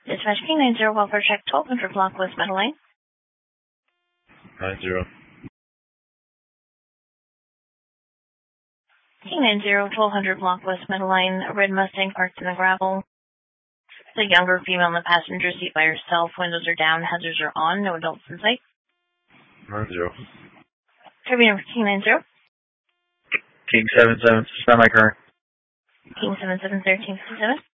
Dispatch King 90, welfare check 1200 block West Meadow Lane. 90. King 90, 1200 block West Meadow Lane. A red Mustang parked in the gravel. The younger female in the passenger seat by herself. Windows are down, hazards are on, no adults in sight. 90. Tribune number King 90. King 77, suspend my current. King 77, 1357.